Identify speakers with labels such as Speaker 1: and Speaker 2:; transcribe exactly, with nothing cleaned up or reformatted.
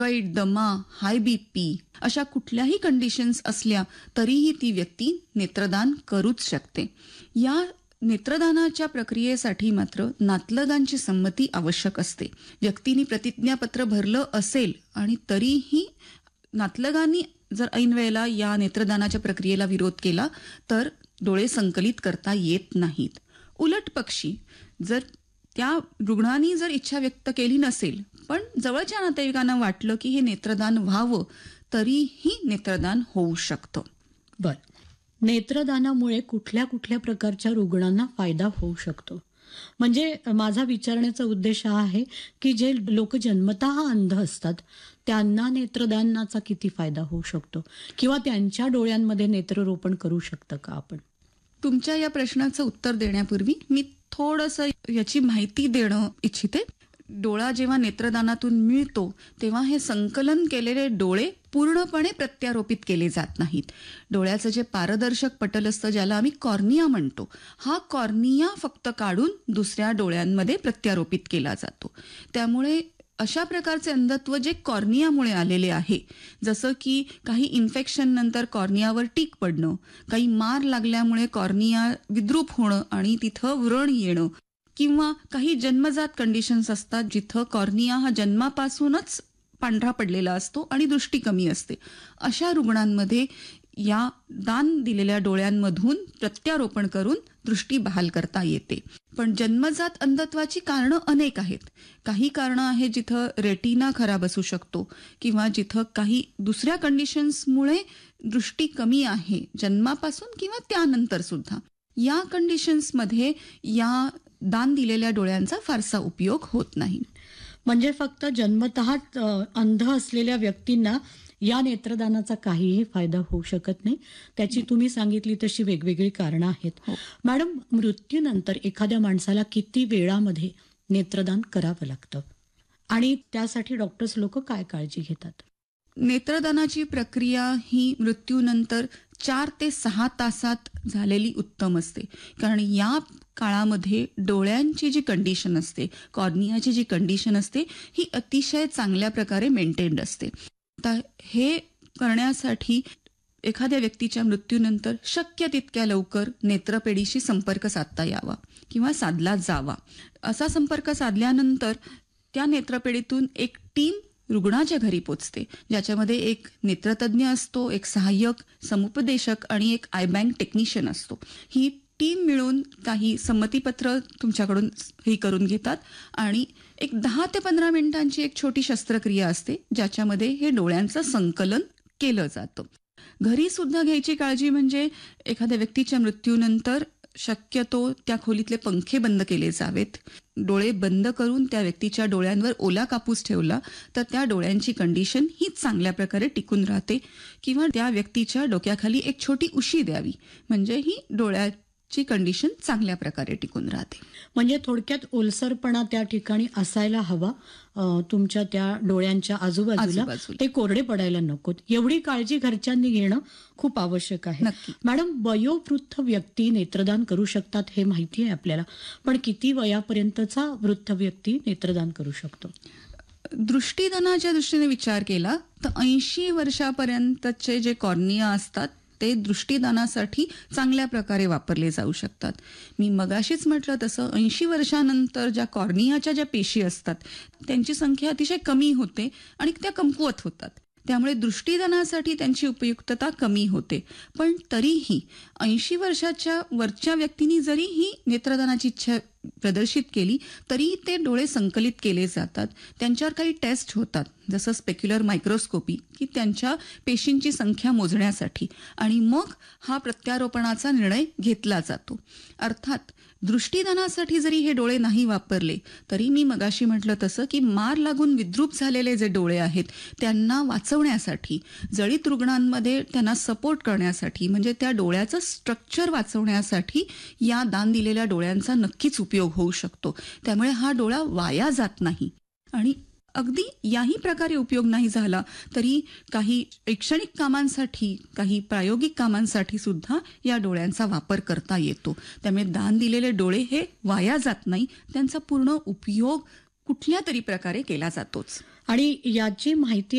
Speaker 1: वाईट दमा, high BP अशा कुठल्याही कंडिशन्स असल्या तरीही ती व्यक्ती नेत्रदान करूच शकते. या नेत्रदानाच्या प्रक्रियेसाठी मात्र नातलगांची संमती आवश्यक असते. व्यक्तीने प्रतिज्ञापत्र भरलं असेल आणि तरीही नातलगांनी जर ऐन वेळेला या नेत्रदानाच्या प्रक्रियेला विरोध केला तर डोळे संकलित करता येत नाहीत. उलट पक्षी जर त्या रुग्णांनी जर इच्छा व्यक्त केली नसेल पण जवळच्या नातेवाईकांना वाटलं की हे नेत्रदान व्हावं तरीही नेत्रदान होऊ शकतं.
Speaker 2: बर, नेत्रदानामुळे कुठल्या कुठल्या प्रकारच्या रुग्णांना फायदा होऊ शकतो? म्हणजे माझा विचारण्याचा उद्देश हा आहे की जे लोक जन्मतः अंध असतात त्यांना नेत्रदानाचा किती फायदा होऊ शकतो किंवा त्यांच्या डोळ्यांमध्ये नेत्ररोपण करू शकतं का आपण?
Speaker 1: तुमच्या या प्रश्नाचं उत्तर देण्यापूर्वी मी थोडंसं याची माहिती देणं इच्छिते. डोळा जेव्हा नेत्रदानातून मिळतो तेव्हा हे संकलन केलेले डोळे पूर्णपणे प्रत्यारोपित केले जात नाहीत. डोळ्याचं जे पारदर्शक पटल असतं ज्याला आम्ही कॉर्निया म्हणतो, हा कॉर्निया फक्त काढून दुसऱ्या डोळ्यांमध्ये प्रत्यारोपित केला जातो. त्यामुळे अशा प्रकारचे अंधत्व जे कॉर्नियामुळे आलेले आहे, जसं की काही इन्फेक्शन नंतर कॉर्नियावर टीक पडणं, काही मार लागल्यामुळे कॉर्निया विद्रूप होणं आणि तिथं व्रण येणं, किंवा काही जन्मजात कंडिशन्स असतात जिथं कॉर्निया हा जन्मापासूनच पांढरा पडलेला असतो आणि दृष्टी कमी असते. अशा रुग्णांमध्ये या दान दिलेल्या डोळ्यांमधून प्रत्यारोपण करून दृष्टी बहाल करता येते. पण जन्मजात अंधत्वाची कारणं अनेक आहेत. काही कारणं आहेत जिथं रेटिना खराब असू शकतो किंवा जिथं काही दुसऱ्या कंडिशन्समुळे दृष्टी कमी आहे जन्मापासून किंवा त्यानंतर सुद्धा. या कंडिशन्समध्ये या दान दिलेल्या डोळ्यांचा फारसा उपयोग होत नाही.
Speaker 2: म्हणजे फक्त जन्मतः अंध असलेल्या व्यक्तींना या नेत्रदानाचा काहीही फायदा होऊ शकत नाही. त्याची तुम्ही सांगितली तशी वेगवेगळी कारणं आहेत. मॅडम, मृत्यूनंतर एखाद्या माणसाला किती वेळामध्ये नेत्रदान करावं लागतं आणि त्यासाठी डॉक्टर्स लोक काय काळजी घेतात?
Speaker 1: नेत्रदानाची प्रक्रिया ही मृत्यूनंतर चार ते सहा तासात झालेली उत्तम असते. कारण या काळामध्ये डोळ्यांची जी कंडिशन असते, कॉर्नियाची जी कंडिशन असते, ही अतिशय चांगल्या प्रकारे मेंटेन्ड असते. तर हे करण्यासाठी एखाद्या व्यक्तीच्या मृत्यूनंतर शक्य तितक्या लवकर नेत्रपेढीशी संपर्क साधता यावा किंवा साधला जावा. असा संपर्क साधल्यानंतर त्या नेत्रपेढीतून एक टीम रुग्णाच्या घरी पोचते, ज्याच्यामध्ये एक नेत्रतज्ञ असतो, एक सहाय्यक, समुपदेशक आणि एक आय बँक टेक्निशियन असतो. ही टीम मिळून काही संमतीपत्र तुमच्याकडून हे करून घेतात आणि एक दहा ते पंधरा मिनिटांची एक छोटी शस्त्रक्रिया असते ज्याच्यामध्ये हे डोळ्यांचं संकलन केलं जातं. घरी सुद्धा घ्यायची काळजी म्हणजे एखाद्या व्यक्तीच्या मृत्यूनंतर शक्यतो त्या खोलीतले पंखे बंद केले जावेत. डोळे बंद करून त्या व्यक्तीच्या डोळ्यांवर ओला कापूस ठेवला तर त्या डोळ्यांची कंडिशन ही चांगल्या प्रकारे टिकून राहते. किंवा त्या व्यक्तीच्या डोक्याखाली एक छोटी उशी द्यावी म्हणजे ही डोळ्याची कंडिशन चांगल्या प्रकारे टिकून राहते.
Speaker 2: म्हणजे थोडक्यात ओलसरपणा त्या ठिकाणी असायला हवा, तुमच्या त्या डोळ्यांच्या आजूबाजूला ते कोरडे पडायला नकोत, एवढी काळजी घरच्यांनी घेणं खूप आवश्यक आहे. मॅडम, वयोवृद्ध व्यक्ती नेत्रदान करू शकतात हे माहिती आहे आपल्याला, पण किती वयापर्यंतचा वृद्ध व्यक्ती नेत्रदान करू शकतो?
Speaker 1: दृष्टीदानाच्या दृष्टीने विचार केला तर ऐंशी वर्षापर्यंतचे जे कॉर्निया असतात ते दृष्टीदानासाठी चांगल्या प्रकारे वापरले जाऊ शकतात. मी मगाशीच म्हटलं तसं ऐंशी वर्षानंतर ज्या कॉर्नियाच्या ज्या पेशी असतात त्यांची संख्या अतिशय कमी होते आणि त्या कमकुवत होतात. त्यामुळे दृष्टीदानासाठी त्यांची उपयुक्तता कमी होते. पण तरीही ऐंशी वर्षाच्या वरच्या व्यक्तींनी जरी ही नेत्रदानाची इच्छा प्रदर्शित केली तरी ते डोळे संकलित केले जातात. त्यांच्यावर काही टेस्ट होतात जसं स्पेक्युलर मायक्रोस्कोपी की त्यांच्या पेशींची संख्या मोजण्यासाठी आणि मग हा प्रत्यारोपणाचा निर्णय घेतला जातो. अर्थात दृष्टीदानासाठी जरी हे डोळे नाही वापरले तरी मी मगाशी म्हटलं तसं की मार लागून विद्रूप झालेले जे डोळे आहेत त्यांना वाचवण्यासाठी, जळीत रुग्णांमध्ये त्यांना सपोर्ट करण्यासाठी म्हणजे त्या डोळ्याचं स्ट्रक्चर वाचवण्यासाठी या दान दिलेल्या डोळ्यांचा नक्कीच उपयोग होऊ शकतो. त्यामुळे हा डोळा वाया जात नाही. आणि अगदी याही प्रकारे उपयोग नाही झाला तरी काही शैक्षणिक कामांसाठी, काही प्रायोगिक कामांसाठी सुद्धा या डोळ्यांचा वापर करता येतो. त्यामुळे दान दिलेले डोळे हे वाया जात नाही, त्यांचा पूर्ण उपयोग कुठल्या तरी प्रकारे केला जातोच.
Speaker 2: आणि याची माहिती